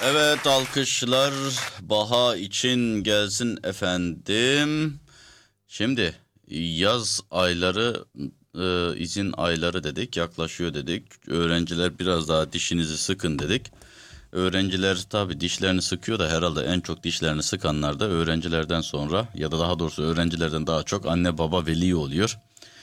Evet, alkışlar Baha için gelsin efendim. Şimdi yaz ayları, izin ayları dedik, yaklaşıyor dedik. Öğrenciler biraz daha dişinizi sıkın dedik. Öğrenciler tabii dişlerini sıkıyor da herhalde en çok dişlerini sıkanlar da öğrencilerden sonra ya da daha doğrusu öğrencilerden daha çok anne baba veli oluyor.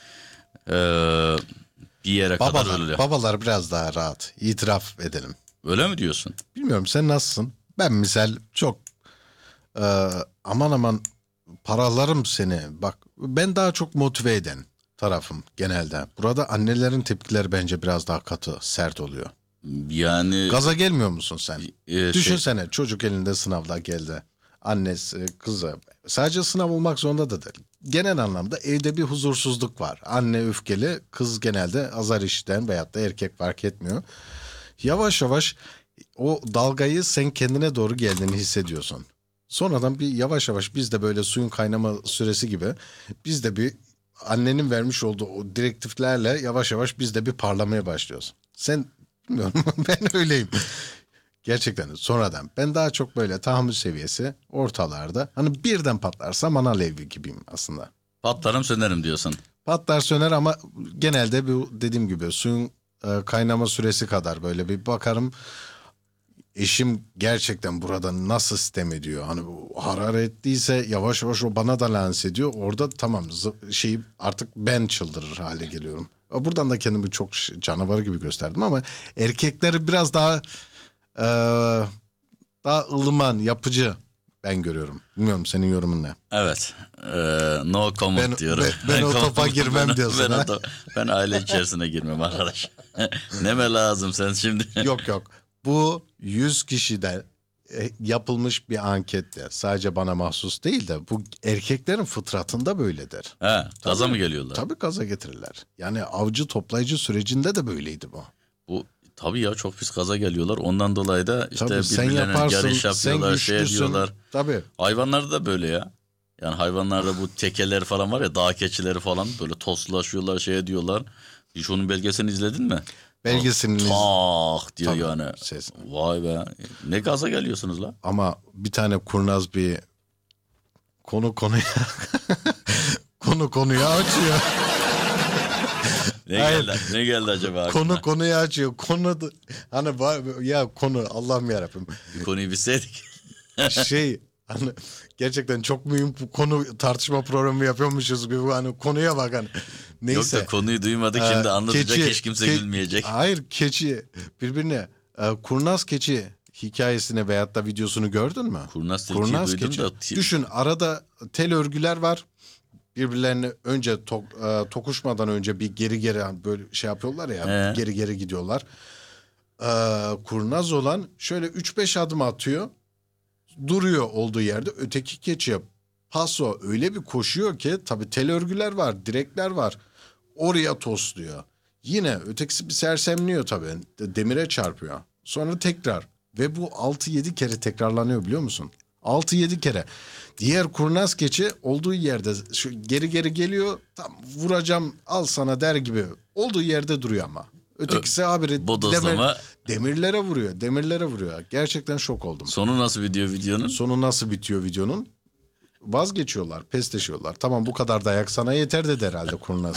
Ee, Bir yere kadar öyle. Babalar biraz daha rahat. İtiraf edelim. Öyle mi diyorsun? Bilmiyorum sen nasılsın? Ben misal çok aman aman paralarım seni. Bak ben daha çok motive eden tarafım genelde. Burada annelerin tepkileri bence biraz daha katı, sert oluyor. Yani Gaza gelmiyor musun sen? şey, Düşünsene çocuk elinde sınavda geldi. Annesi, kızı. Sadece sınav olmak zorunda da değil. Genel anlamda evde bir huzursuzluk var. Anne öfkeli, kız genelde azar işiten veyahut da erkek fark etmiyor. Yavaş yavaş o dalgayı sen kendine doğru geldiğini hissediyorsun. Sonradan bir yavaş yavaş biz de böyle suyun kaynama süresi gibi biz de bir annenin vermiş olduğu o direktiflerle yavaş yavaş biz de bir parlamaya başlıyoruz. Sen bilmiyorum ben öyleyim. Gerçekten sonradan ben daha çok böyle tahammül seviyesi ortalarda hani birden patlarsam ana alevi gibiyim aslında. patlarım sönerim diyorsun. Patlar söner ama genelde bu dediğim gibi suyun kaynama süresi kadar böyle bir bakarım. Eşim gerçekten burada nasıl sitem ediyor? Hani bu hararetliyse yavaş yavaş o bana da lanse ediyor. Orada tamam şeyi artık ben çıldırır hale geliyorum. Buradan da kendimi çok canavar gibi gösterdim ama erkekleri biraz e, daha ılıman, yapıcı ben görüyorum. Bilmiyorum senin yorumun ne? Evet. No comment diyorum. Ben o topa girmem diyorsun. Ben aile içerisine girmem arkadaş. Neme lazım sen şimdi? Yok. Bu 100 kişide yapılmış bir ankette sadece bana mahsus değil de bu erkeklerin fıtratında böyledir. He, gaza mı geliyorlar? Tabii gaza getirirler. Yani avcı toplayıcı sürecinde de böyleydi bu. Bu tabii ya, çok pis gaza geliyorlar. Ondan dolayı da işte Tabii, sen birbirlerine yaparsın, yarış yapıyorlar, sen şey güçlüsün. diyorlar. Tabii. Hayvanlarda da böyle ya. Yani hayvanlarda bu tekeler falan var ya, dağ keçileri falan böyle toslaşıyorlar, şey diyorlar. Hiç onun belgeselini izledin mi? Belgeselini Tak diyor Tabii, yani. ses. Vay be. Ne gaza geliyorsunuz la? Ama bir tane kurnaz bir konuya konuya açıyor. Ne geldi acaba aklına? Konuyu açıyor. Hani ya konu Allah'ım yarabbim. Konuyu bilseydik. Hani gerçekten çok mühim bu konu tartışma programı yapıyormuşuz gibi hani konuya bak hani. Neyse. Yok da konuyu duymadık, şimdi anlatacak hiç kimse gülmeyecek. Hayır keçi birbirine kurnaz keçi hikayesine veyahut da videosunu gördün mü? Kurnaz tilkiyi duydum da. Düşün arada tel örgüler var. Birbirlerini önce tokuşmadan önce bir geri hani böyle şey yapıyorlar ya geri gidiyorlar. Kurnaz olan şöyle 3-5 adım atıyor. Duruyor olduğu yerde öteki keçi paso öyle bir koşuyor ki tabii tel örgüler var, direkler var. Oraya tosluyor. Yine ötekisi bir sersemliyor tabii. Demire çarpıyor. Sonra tekrar ve bu 6-7 kere tekrarlanıyor biliyor musun? 6-7 kere. Diğer kurnaz keçi olduğu yerde şu geri geliyor. Tam vuracağım al sana der gibi olduğu yerde duruyor ama. Ötekisi haberi demirlere vuruyor. Gerçekten şok oldum. Sonu nasıl bitiyor videonun? Sonu nasıl bitiyor videonun? Vazgeçiyorlar, pestleşiyorlar. Tamam bu kadar dayak sana yeter dedi herhalde kurnaz.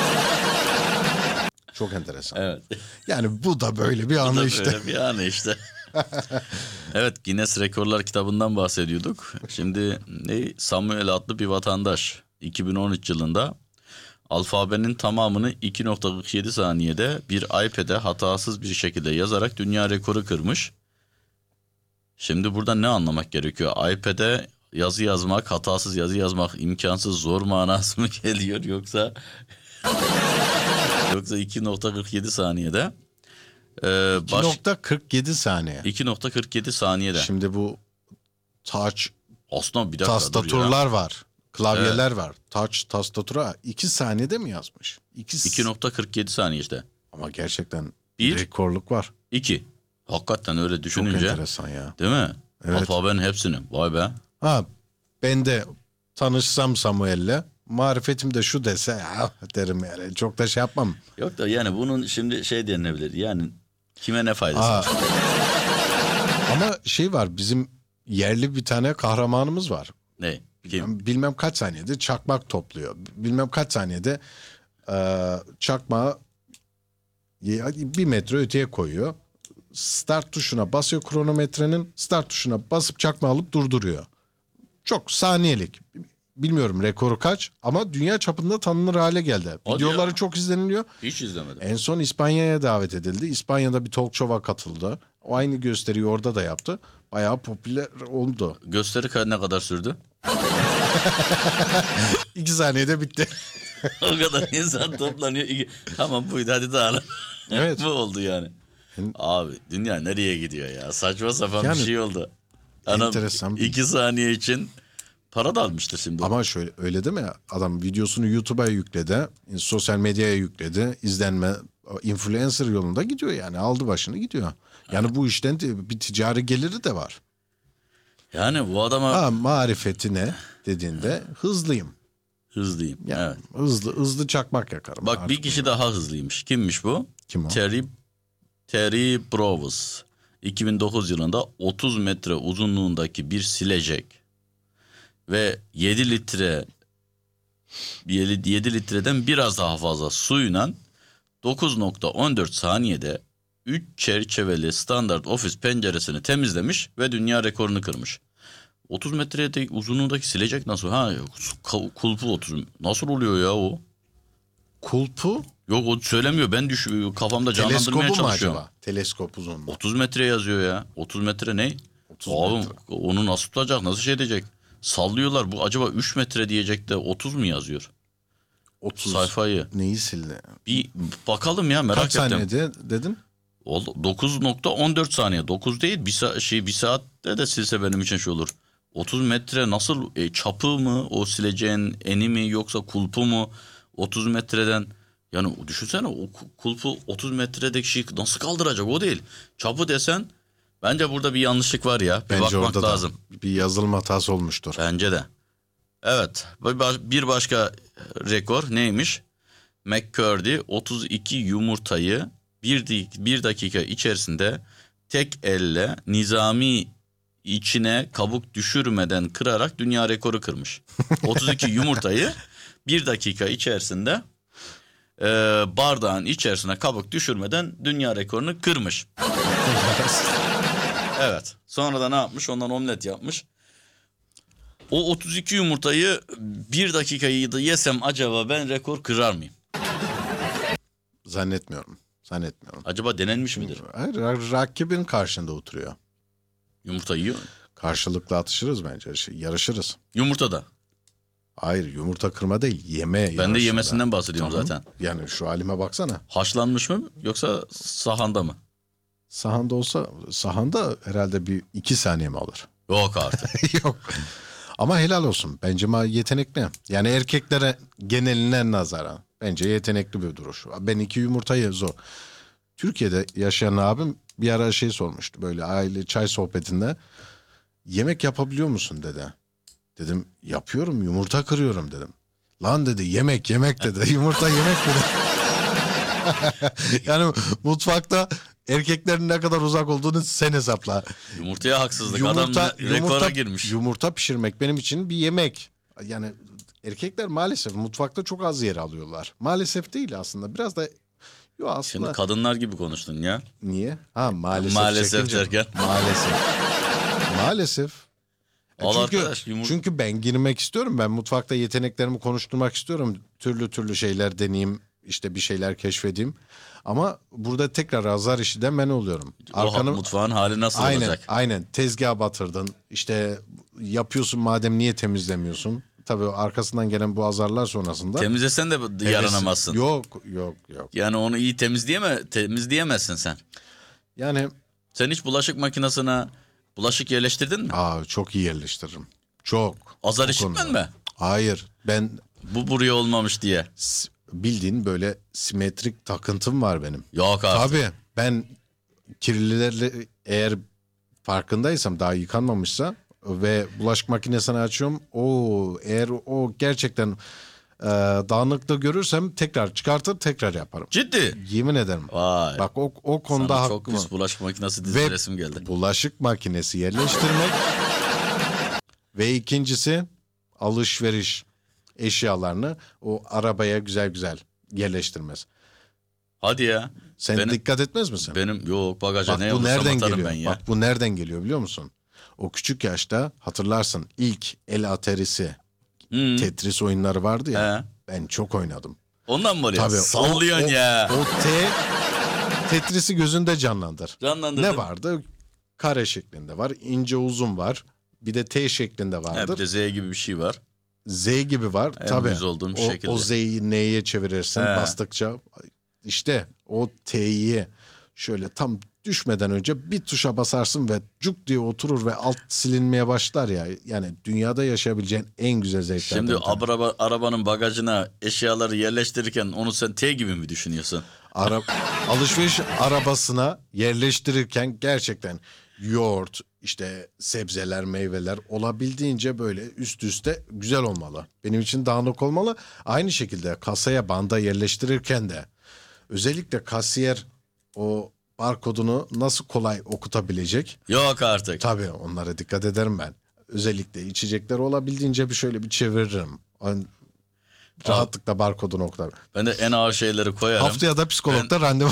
Çok enteresan. Evet. Yani bu da böyle bir anı işte. Böyle bir anı işte. Evet, Guinness Rekorlar kitabından bahsediyorduk. Şimdi Samuel adlı bir vatandaş 2013 yılında alfabenin tamamını 2.47 saniyede bir iPad'e hatasız bir şekilde yazarak dünya rekoru kırmış. Şimdi burada ne anlamak gerekiyor? iPad'e yazı yazmak, hatasız yazı yazmak imkansız, zor manası mı geliyor yoksa 2.47 saniyede 2.47 saniye. 2.47 saniyede. Şimdi bu touch aslında bir dakika tastaturlar var. Klavyeler var. Touch tastatura 2 saniyede mi yazmış? 2.47 saniye işte. Ama gerçekten Bir, rekorluk var. 2. Hakikaten öyle Çok düşününce. enteresan ya. Değil mi? Evet. Alfabenin hepsini. Vay be. Ben de tanışsam Samuel'le marifetim de şu dese ya derim yani. Çok da şey yapmam. Yok da yani bunun şimdi şey denilebilir. Yani kime ne faydası var? Ama şey var, bizim yerli bir tane kahramanımız var. Ne? Kim? Bilmem kaç saniyede çakmak topluyor. Bilmem kaç saniyede çakmağı 1 metre öteye koyuyor. Start tuşuna basıyor, kronometrenin start tuşuna basıp çakma alıp durduruyor. Çok saniyelik. Bilmiyorum rekoru kaç ama dünya çapında tanınır hale geldi. Hadi Videoları ya. çok izleniliyor. Hiç izlemedim. En son İspanya'ya davet edildi. İspanya'da bir talk show'a katıldı. O aynı gösteriyi orada da yaptı. Bayağı popüler oldu. Gösteri ne kadar sürdü? 2 saniyede bitti. O kadar insan toplanıyor. Tamam buydu hadi dağılın. Evet. Bu oldu yani. Abi dünya nereye gidiyor ya? Saçma sapan Yani, bir şey oldu. Anam enteresan bir- 2 saniye için para da almıştır şimdi. Ama şöyle öyle değil mi? Adam videosunu YouTube'a yükledi. Sosyal medyaya yükledi. İzlenme influencer yolunda gidiyor yani. Aldı başını gidiyor. Yani bu işten de bir ticari geliri de var. Yani bu adama Ha, marifeti ne dediğinde hızlıyım. hızlıyım. Yani Evet. hızlı çakmak yakarım. Bak bir Artık kişi daha hızlıymış. Kimmiş bu? kim o? Terry Browers. 2009 yılında 30 metre uzunluğundaki bir silecek ve 7 litreden biraz daha fazla suyla 9.14 saniyede 3 çerçeveli standart ofis penceresini temizlemiş ve dünya rekorunu kırmış. 30 metrede uzunluğundaki silecek nasıl? Kulpu 30. Nasıl oluyor ya o? Kulpu Yok o söylemiyor. Ben kafamda canlandırmaya teleskobu mu çalışıyorum. acaba? Teleskop uzunluğu. 30 metre yazıyor ya. 30 metre ne? 30 Oğlum metre. onu nasıl tutacak? Nasıl şey edecek? Sallıyorlar. Bu acaba 3 metre diyecek de 30 mu yazıyor? 30. Sayfayı. Neyi sildi? Bir bakalım ya merak Kaç ettim. saniyede dedin? Oldu. 9.14 saniye. 9 değil. Bir saatte de silse benim için şey olur. 30 metre nasıl çapı mı o sileceğin eni mi yoksa kulpu mu 30 metreden yani düşünsene o kulpu 30 metredeki şeyi nasıl kaldıracak o değil. Çapı desen bence burada bir yanlışlık var ya. Bir Bence bakmak orada lazım. da bir yazılım hatası olmuştur. Bence de. Evet. Bir başka rekor neymiş? McCurdy 32 yumurtayı bir dakika içerisinde tek elle nizami içine kabuk düşürmeden kırarak dünya rekoru kırmış. 32 yumurtayı bir dakika içerisinde bardağın içerisine kabuk düşürmeden dünya rekorunu kırmış. Evet. Sonra da ne yapmış? Ondan omlet yapmış. O 32 yumurtayı bir dakikayı da yesem acaba ben rekor kırar mıyım? Zannetmiyorum. Acaba denenmiş midir? Hayır, rakibin karşında oturuyor. Yumurta yiyor. Karşılıklı atışırız bence. Yarışırız. Yumurta da. Hayır, yumurta kırma değil, yeme Ben de yarışında. yemesinden bahsediyorum Tamam. zaten. Yani şu halime baksana. Haşlanmış mı yoksa sahanda mı? Sahanda olsa sahanda herhalde bir 2 saniye mi alır? Yok artık. Yok. Ama helal olsun. Bence yetenekli. Yani erkeklere geneline nazaran bence yetenekli bir duruş. Ben 2 yumurtayı zor. Türkiye'de yaşayan abim bir ara şey sormuştu. Böyle aile çay sohbetinde. Yemek yapabiliyor musun dedi. Dedim yapıyorum, yumurta kırıyorum dedim. Lan dedi yemek dedi. Yumurta yemek dedi. Yani mutfakta erkeklerin ne kadar uzak olduğunu sen hesapla. Yumurtaya haksızlık. Adam rekora girmiş. Yumurta pişirmek benim için bir yemek. Yani erkekler maalesef mutfakta çok az yer alıyorlar. Maalesef değil aslında. Biraz da aslında. Şimdi kadınlar gibi konuştun ya. Niye? Ha maalesef. Maalesef çekince- derken. Maalesef. Maalesef. Al Çünkü, arkadaş, çünkü ben girmek istiyorum. Ben mutfakta yeteneklerimi konuşturmak istiyorum. Türlü şeyler deneyeyim. İşte bir şeyler keşfedeyim. Ama burada tekrar azar işi ben oluyorum. Mutfağın hali nasıl olacak? Aynen. Tezgaha batırdın. İşte yapıyorsun madem niye temizlemiyorsun? Tabii arkasından gelen bu azarlar sonrasında. Temizlesen de yaranamazsın. Yok. Yani onu iyi temizleyemezsin sen. Yani Sen hiç bulaşık makinesine bulaşık yerleştirdin mi? çok iyi yerleştiririm. Çok. Azar O işitmen konuda. mi? Hayır. Ben Bu buraya olmamış diye. bildiğin böyle simetrik takıntım var benim. Yok artık. Tabii ben kirlilerle eğer farkındaysam daha yıkanmamışsa ve bulaşık makinesini açıyorum. Eğer o gerçekten dağınıklığı görürsem tekrar çıkartır tekrar yaparım. Ciddi. Yemin ederim. Vay. Bak o konuda Sana çok hakkım. pis bulaşık makinesi Ve resim geldi. bulaşık makinesi yerleştirmek ve ikincisi alışveriş eşyalarını o arabaya güzel güzel yerleştirmez. Hadi ya. Sen Benim- dikkat etmez misin? Benim yok bagaja Bak ne bu olursam nereden atarım geliyor? ben ya. Bak bu nereden geliyor biliyor musun? O küçük yaşta hatırlarsın ilk el aterisi Hı. Tetris oyunları vardı ya. He. Ben çok oynadım. Ondan mı oluyor? Tabii. Sallıyorsun ya. O Tetris'i gözünde canlandır. Canlandırdım. Ne vardı? Kare şeklinde var, ince uzun var. Bir de T şeklinde He, vardır. bir de Z gibi bir şey var. Z gibi var. En Tabii. düz olduğum şekilde. O Z'yi N'ye çevirirsin He. bastıkça. İşte o T'yi şöyle tam düşmeden önce bir tuşa basarsın ve cuk diye oturur ve alt silinmeye başlar ya. Yani dünyada yaşayabileceğin en güzel zevklerden. Şimdi bir tane. arabanın bagajına eşyaları yerleştirirken onu sen T gibi mi düşünüyorsun? Alışveriş arabasına yerleştirirken gerçekten yoğurt, işte sebzeler, meyveler olabildiğince böyle üst üste güzel olmalı. Benim için dağınık olmalı. Aynı şekilde kasaya banda yerleştirirken de özellikle kasiyer o barkodunu nasıl kolay okutabilecek? Yok artık. Tabii onlara dikkat ederim ben. Özellikle içecekler olabildiğince bir şöyle bir çeviririm. Rahatlıkla barkodunu okutar. Ben de en ağır şeyleri koyarım. Haftaya da psikologda randevu.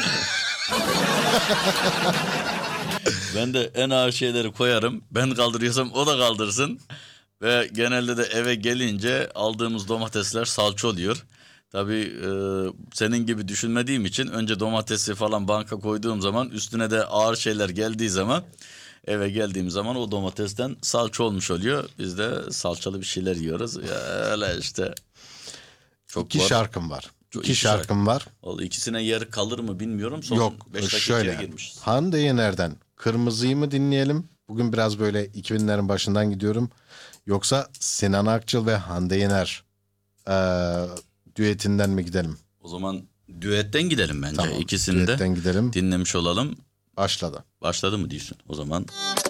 Ben de en ağır şeyleri koyarım. Ben kaldırıyorsam o da kaldırsın. Ve genelde de eve gelince aldığımız domatesler salça oluyor. Tabii senin gibi düşünmediğim için önce domatesi falan banka koyduğum zaman üstüne de ağır şeyler geldiği zaman eve geldiğim zaman o domatesten salça olmuş oluyor. Biz de salçalı bir şeyler yiyoruz. Ya öyle işte. Çok İki var. şarkım var. Çok İki iki şarkım var. Vallahi ikisine yer kalır mı bilmiyorum. Son Yok 5 dakika şöyle. içeri girmişiz. Hande Yener'den Kırmızı'yı mı dinleyelim? Bugün biraz böyle 2000'lerin başından gidiyorum. Yoksa Sinan Akçıl ve Hande Yener düetinden mi gidelim? O zaman düetten gidelim bence. Tamam. İkisini de Düetten gidelim. dinlemiş olalım. Başladı. Başladı mı diyorsun o zaman?